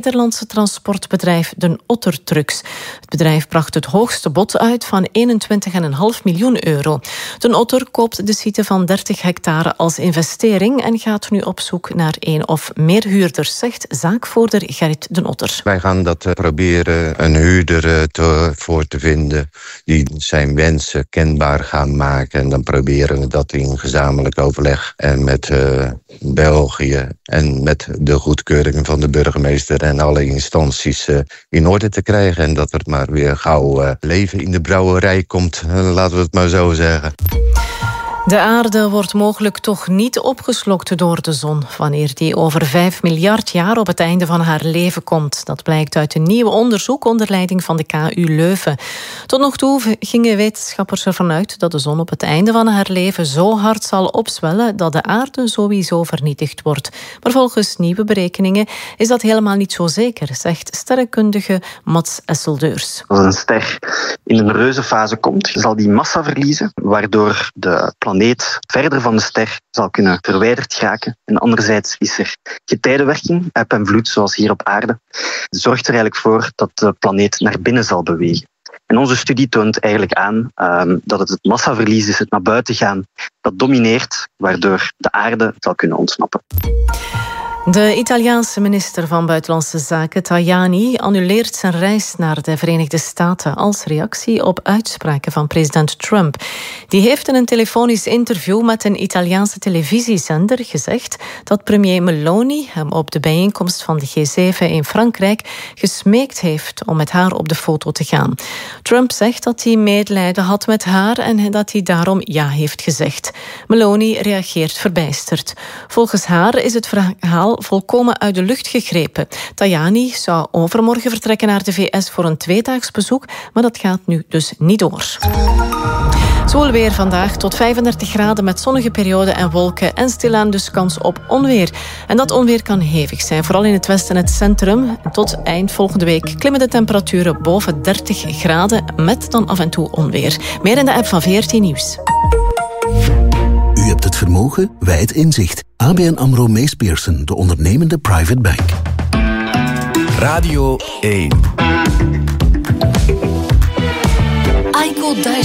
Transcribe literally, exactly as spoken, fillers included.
Nederlandse transportbedrijf Den Otter Trucks. Het bedrijf bracht het hoogste bod uit van eenentwintig komma vijf miljoen euro. Den Otter koopt de site van dertig hectare als investering en gaat nu op zoek naar één of meer huurders, zegt zaakvoerder Gerrit Den Otter. Wij gaan dat uh, proberen een huurder uh, te, voor te vinden die zijn wensen kenbaar gaan maken. En dan proberen we dat in gezamenlijk overleg en met uh, België en met de goedkeuring van de burgemeester en alle instanties uh, in orde te krijgen. En dat er maar weer gauw uh, leven in de brouwerij komt, uh, laten we het maar zo zeggen. De aarde wordt mogelijk toch niet opgeslokt door de zon wanneer die over vijf miljard jaar op het einde van haar leven komt. Dat blijkt uit een nieuw onderzoek onder leiding van de K U Leuven. Tot nog toe gingen wetenschappers ervan uit dat de zon op het einde van haar leven zo hard zal opzwellen dat de aarde sowieso vernietigd wordt. Maar volgens nieuwe berekeningen is dat helemaal niet zo zeker, zegt sterrenkundige Mats Esseldeurs. Als een ster in een reuzenfase komt, zal die massa verliezen, waardoor de planeet verder van de ster zal kunnen verwijderd geraken. En anderzijds is er getijdenwerking, eb en vloed, zoals hier op aarde. Het zorgt er eigenlijk voor dat de planeet naar binnen zal bewegen. En onze studie toont eigenlijk aan um, dat het het massaverlies is, het naar buiten gaan, dat domineert, waardoor de aarde zal kunnen ontsnappen. De Italiaanse minister van Buitenlandse Zaken, Tajani, annuleert zijn reis naar de Verenigde Staten als reactie op uitspraken van president Trump. Die heeft in een telefonisch interview met een Italiaanse televisiezender gezegd dat premier Meloni hem op de bijeenkomst van de G zeven in Frankrijk gesmeekt heeft om met haar op de foto te gaan. Trump zegt dat hij medelijden had met haar en dat hij daarom ja heeft gezegd. Meloni reageert verbijsterd. Volgens haar is het verhaal volkomen uit de lucht gegrepen. Tajani zou overmorgen vertrekken naar de V S voor een tweedaags bezoek, maar dat gaat nu dus niet door. Zwoel weer vandaag tot vijfendertig graden met zonnige perioden en wolken en stilaan dus kans op onweer. En dat onweer kan hevig zijn, vooral in het westen en het centrum. En tot eind volgende week klimmen de temperaturen boven dertig graden met dan af en toe onweer. Meer in de app van V R T Nieuws. U hebt het vermogen, wij het inzicht. A B N AMRO Mees Pierson, de ondernemende private bank. Radio één. Aiko Daisy.